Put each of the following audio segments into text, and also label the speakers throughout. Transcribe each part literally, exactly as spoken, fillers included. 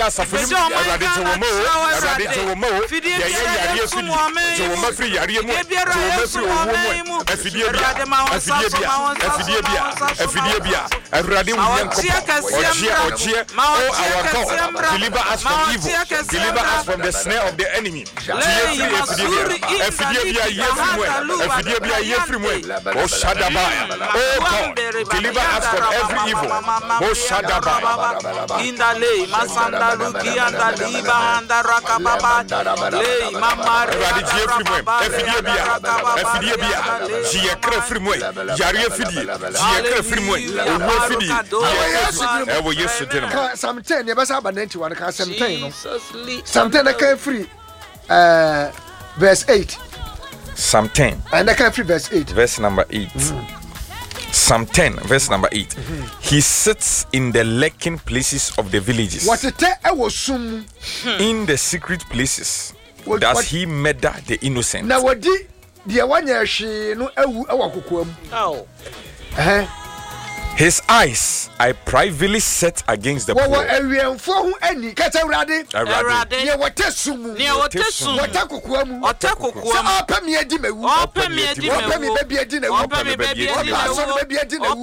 Speaker 1: Asafuni Awurade to wo mo Awurade to wo mo ye ye yare fidi to wo ma free yare mu to wo ma free owo mu afidie bia afidie bia afidie bia afidie bia Awurade wo Yankopon ochie ochie oh our God deliver us from evil deliver us from the snare of the enemy afidie bia ye free mu afidie bia ye free mu oh Shadabaya oh God deliver us from every evil oh Shadabaya
Speaker 2: in the name Masanda Luki and the Liba and the Rakababa lay Mama
Speaker 1: Radie free mu afidie bia afidie bia ji ekra free mu yare afidie ji ekra free mu owo afidie e wo Yesu din mo
Speaker 3: Psalm ten e be sa ba ninety-one ka Psalm ten no Psalm ten ka free uh verse eight
Speaker 1: Psalm ten
Speaker 3: and ka free verse eight
Speaker 1: verse number eight mm-hmm. Psalm ten verse number eight mm-hmm. He sits in the lurking places of the villages
Speaker 3: what it e wo sum
Speaker 1: in the secret places what, does what? He murder the innocent
Speaker 3: na wodi de wanya hwe no awu e wakokoam
Speaker 2: oh
Speaker 3: eh
Speaker 1: his eyes are privately set against the poor.
Speaker 3: Wo awiemfo hu ani kata urade
Speaker 1: urade
Speaker 3: ne wotesum
Speaker 2: ne wotesum
Speaker 3: wotakokoam
Speaker 2: wotakokoam
Speaker 3: opam ye di mewu
Speaker 2: opam ye di mewu
Speaker 3: opam be bia di na
Speaker 2: opam be bia di na
Speaker 3: opam be bia di na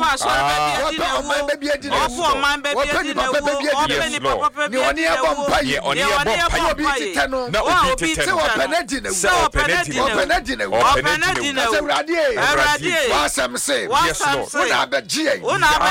Speaker 3: opam be bia di na
Speaker 2: opam be bia di na
Speaker 3: opam ni papa ni oni e bompa ye
Speaker 1: oni e bompa
Speaker 3: obi tete no
Speaker 1: na obi tete
Speaker 3: no opam di na
Speaker 1: opam
Speaker 3: di na
Speaker 2: opam di na
Speaker 3: kata urade
Speaker 2: urade
Speaker 3: wasam say
Speaker 1: yes Lord
Speaker 3: una be gie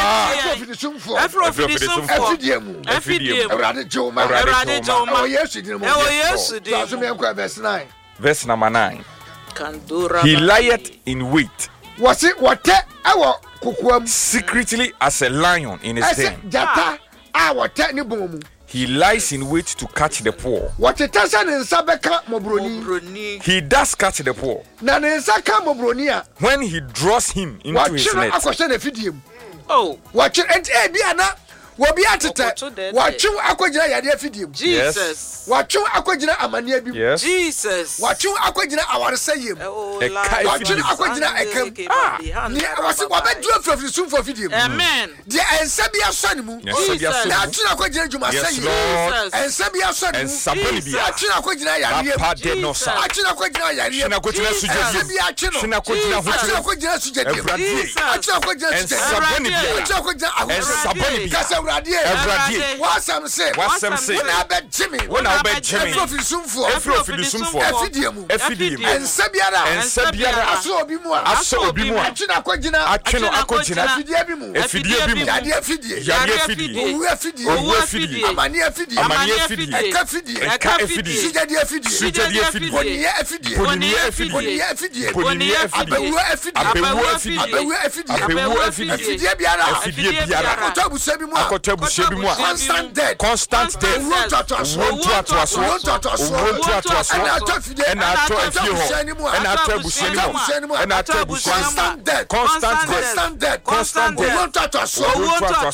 Speaker 2: ah
Speaker 3: Efrofidisumfo
Speaker 2: Efrofidisumfo
Speaker 3: Efidiemu
Speaker 2: Efidiemu
Speaker 3: Awurade Joma
Speaker 2: Awurade Joma
Speaker 3: oh Yesu din mo
Speaker 2: oh Yesu din
Speaker 3: so me enko verse nine
Speaker 1: verse number nine
Speaker 2: Kandura
Speaker 1: He lieth in wait
Speaker 3: was it what ewo kokoam
Speaker 1: secretly as a lion in his den
Speaker 3: jata ah what ni bomu
Speaker 1: He lies in wait to catch the poor.
Speaker 3: What it tasa ne nsa beka mobroni.
Speaker 1: He does catch the poor.
Speaker 3: Na ne nsa ka mobroni a
Speaker 1: when he draws him into his net.
Speaker 3: Akoshe na fidiem.
Speaker 2: Oh,
Speaker 3: watch it e bia na wo bia tete. Watch akogina yade fidiem.
Speaker 2: Jesus.
Speaker 3: Watch akogina amane bi.
Speaker 1: Yes.
Speaker 2: Jesus.
Speaker 3: Watch akogina awaresayem. Watch akogina ekam. Ah, ni wasi wabedu afrofisum for fidiem.
Speaker 2: Amen.
Speaker 3: De ensa bia so ne mu.
Speaker 2: Jesus.
Speaker 3: Na atuna akogina djuma sayem. Ensa bia so ne mu.
Speaker 1: Ensa boni bia.
Speaker 3: Atuna akogina yade. Atuna akogina yade.
Speaker 1: Atuna akogina sujedi.
Speaker 3: Bia atuna.
Speaker 1: Atuna akogina hutu.
Speaker 3: Atuna akogina sujedi. Atuna akogina sujedi.
Speaker 1: Ensa boni bia.
Speaker 3: Atuna akogina ahu.
Speaker 1: Ensa boni bia.
Speaker 3: Everybody, wasam say,
Speaker 1: wasam say,
Speaker 3: when I bet Jimmy,
Speaker 1: when I bet Jimmy,
Speaker 3: Efrofidisumfo,
Speaker 1: Efrofidisumfo,
Speaker 3: Efidiemu,
Speaker 1: Efidiemu,
Speaker 3: Ensabiara,
Speaker 1: Ensabiara,
Speaker 3: Aso Obimwa,
Speaker 1: Aso Obimwa,
Speaker 3: Achina Akogina,
Speaker 1: Achino Akogina,
Speaker 3: Efidiebimu,
Speaker 1: Efidiebimu,
Speaker 3: Yadi Efidie,
Speaker 1: Yadi Efidie,
Speaker 3: Owu Efidie,
Speaker 1: Owu Efidie,
Speaker 3: Amani Efidie,
Speaker 1: Amani Efidie,
Speaker 3: Eka Efidie,
Speaker 1: Eka Efidie,
Speaker 3: Sujadi Efidie,
Speaker 1: Sujadi Efidie,
Speaker 3: Boniye Efidie,
Speaker 1: Boniye Efidie,
Speaker 3: Boniye Efidie,
Speaker 1: Boniye Efidie,
Speaker 3: Abewu Efidie,
Speaker 1: Abewu Efidie,
Speaker 3: Abewu Efidie,
Speaker 1: Abewu Efidie,
Speaker 3: Efidie biara,
Speaker 1: Efidie biara,
Speaker 3: Akotabu Sebimu,
Speaker 1: Akotabu Sebimu,
Speaker 3: constant dead,
Speaker 1: constant dead,
Speaker 3: won't to us,
Speaker 1: won't to us,
Speaker 3: won't to us,
Speaker 1: won't to us,
Speaker 3: and I told you,
Speaker 1: and I told you, and I told you, and I told you,
Speaker 3: constant dead,
Speaker 1: constant
Speaker 3: dead, dead,
Speaker 1: constant dead,
Speaker 3: won't to us,
Speaker 1: won't to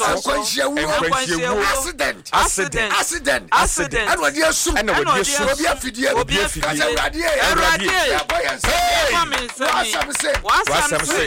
Speaker 3: us, accident,
Speaker 1: accident,
Speaker 3: accident,
Speaker 2: accident,
Speaker 3: and what you assume,
Speaker 1: and what you assume,
Speaker 3: Obi Efidie,
Speaker 1: Obi Efidie,
Speaker 3: Eradi, Eradi,
Speaker 1: hey,
Speaker 3: wasam say,
Speaker 2: wasam say.